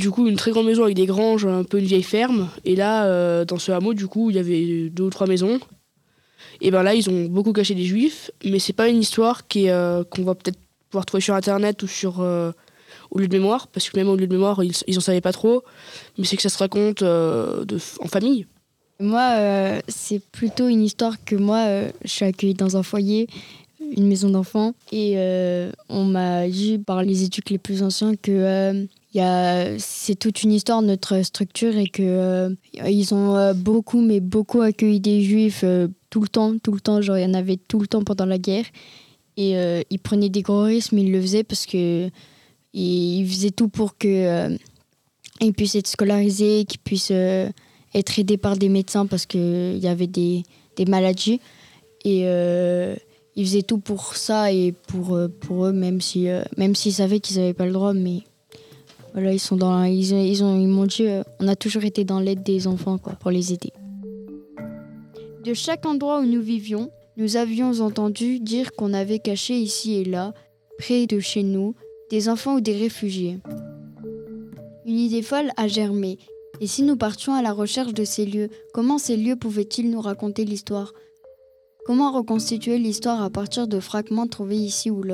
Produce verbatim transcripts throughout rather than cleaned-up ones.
Du coup, une très grande maison avec des granges, un peu une vieille ferme. Et là, euh, dans ce hameau, du coup, il y avait deux ou trois maisons. Et ben là, ils ont beaucoup caché des juifs, mais c'est pas une histoire qui est, euh, qu'on va peut-être pouvoir trouver sur Internet ou sur euh, au lieu de mémoire, parce que même au lieu de mémoire, ils, ils en savaient pas trop. Mais c'est que ça se raconte euh, de, en famille. Moi, euh, c'est plutôt une histoire que moi, euh, je suis accueillie dans un foyer, une maison d'enfants, et euh, on m'a dit par les éduques les plus anciens que euh, y a, c'est toute une histoire de notre structure et que euh, ils ont euh, beaucoup, mais beaucoup accueilli des juifs euh, tout le temps, tout le temps, genre il y en avait tout le temps pendant la guerre, et euh, ils prenaient des gros risques, mais ils le faisaient parce que ils faisaient tout pour que euh, ils puissent être scolarisés, qu'ils puissent euh, être aidés par des médecins parce qu'il y avait des, des maladies. Et euh, ils faisaient tout pour ça et pour, euh, pour eux, même, si, euh, même s'ils savaient qu'ils n'avaient pas le droit. Mais voilà, ils, sont dans, ils, ils, ont, ils m'ont dit euh, on a toujours été dans l'aide des enfants quoi, pour les aider. De chaque endroit où nous vivions, nous avions entendu dire qu'on avait caché ici et là, près de chez nous, des enfants ou des réfugiés. Une idée folle a germé. Et si nous partions à la recherche de ces lieux, comment ces lieux pouvaient-ils nous raconter l'histoire ? Comment reconstituer l'histoire à partir de fragments trouvés ici ou là ?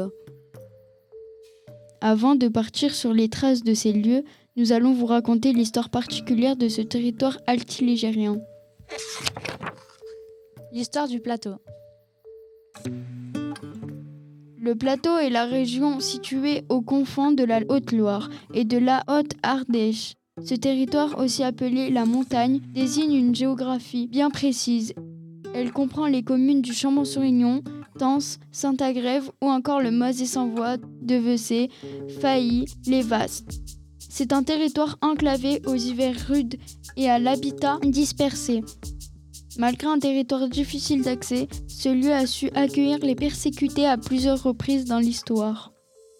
Avant de partir sur les traces de ces lieux, nous allons vous raconter l'histoire particulière de ce territoire altiligérien. L'histoire du plateau. Le plateau est la région située aux confins de la Haute-Loire et de la Haute-Ardèche. Ce territoire, aussi appelé la montagne, désigne une géographie bien précise. Elle comprend les communes du Chambon-sur-Lignon, Tence, Saint-Agrève ou encore le Mazet-Savoie, Devecey, Failly, Les Vastes. C'est un territoire enclavé aux hivers rudes et à l'habitat dispersé. Malgré un territoire difficile d'accès, ce lieu a su accueillir les persécutés à plusieurs reprises dans l'histoire.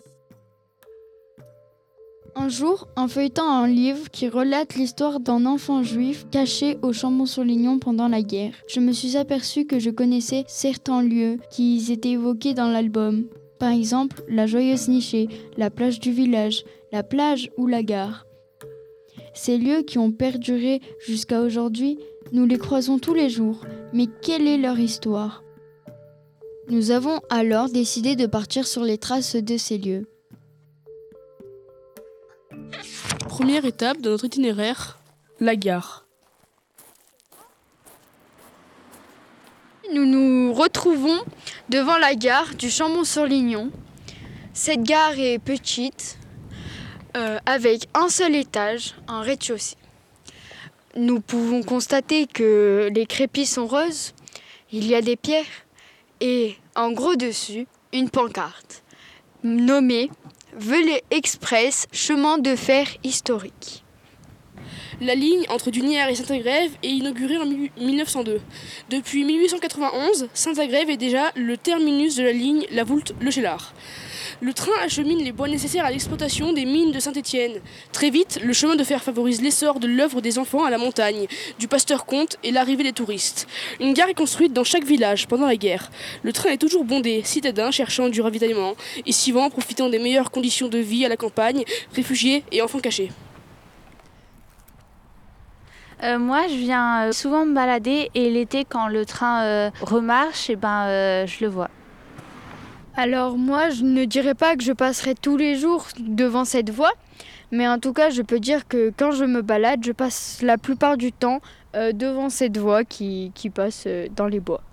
Un jour, en feuilletant un livre qui relate l'histoire d'un enfant juif caché au Chambon-sur-Lignon pendant la guerre, je me suis aperçue que je connaissais certains lieux qui étaient évoqués dans l'album. Par exemple, la Joyeuse Nichée, la plage du village, la plage ou la gare. Ces lieux qui ont perduré jusqu'à aujourd'hui, nous les croisons tous les jours, mais quelle est leur histoire ? Nous avons alors décidé de partir sur les traces de ces lieux. Première étape de notre itinéraire, la gare. Nous nous retrouvons devant la gare du Chambon-sur-Lignon. Cette gare est petite, euh, avec un seul étage, un rez-de-chaussée. Nous pouvons constater que les crépis sont roses, il y a des pierres et en gros dessus, une pancarte nommée « Velay Express, chemin de fer historique ». La ligne entre Dunières et Saint-Agrève est inaugurée en mille neuf cent deux. Depuis mille huit cent quatre-vingt-onze, Saint-Agrève est déjà le terminus de la ligne La Voulte-Le Cheylard. Le train achemine les bois nécessaires à l'exploitation des mines de Saint-Étienne. Très vite, le chemin de fer favorise l'essor de l'œuvre des enfants à la montagne, du pasteur-comte et l'arrivée des touristes. Une gare est construite dans chaque village pendant la guerre. Le train est toujours bondé, citadins cherchant du ravitaillement, et suivants profitant des meilleures conditions de vie à la campagne, réfugiés et enfants cachés. Euh, moi, je viens euh, souvent me balader et l'été, quand le train euh, remarche, eh ben, euh, je le vois. Alors moi, je ne dirais pas que je passerai tous les jours devant cette voie, mais en tout cas, je peux dire que quand je me balade, je passe la plupart du temps euh, devant cette voie qui, qui passe euh, dans les bois.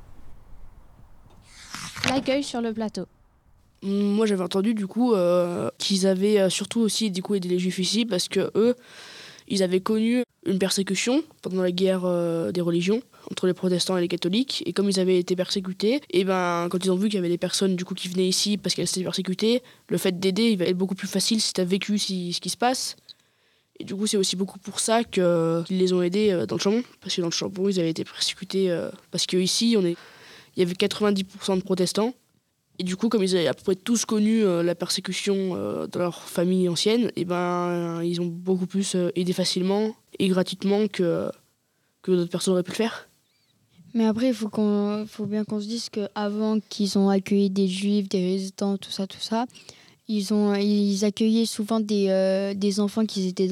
L'accueil sur le plateau. Moi, j'avais entendu du coup euh, qu'ils avaient euh, surtout aussi du coup aidé les Juifs ici parce que eux, ils avaient connu une persécution pendant la guerre euh, des religions entre les protestants et les catholiques, et comme ils avaient été persécutés, et ben quand ils ont vu qu'il y avait des personnes du coup qui venaient ici parce qu'elles étaient persécutées, le fait d'aider il va être beaucoup plus facile si tu as vécu si, ce qui se passe. Et du coup, c'est aussi beaucoup pour ça que, qu'ils les ont aidés euh, dans le Chambon, parce que dans le Chambon, ils avaient été persécutés euh, parce qu'ici, on est, il y avait quatre-vingt-dix pour cent de protestants. Et du coup, comme ils avaient à peu près tous connu euh, la persécution euh, dans leur famille ancienne, et ben, euh, ils ont beaucoup plus euh, aidé facilement et gratuitement que, que d'autres personnes auraient pu le faire. Mais après, il faut, qu'on, faut bien qu'on se dise qu'avant qu'ils ont accueilli des juifs, des résistants, tout ça, tout ça, Ils, ont, ils accueillaient souvent des, euh, des enfants qui étaient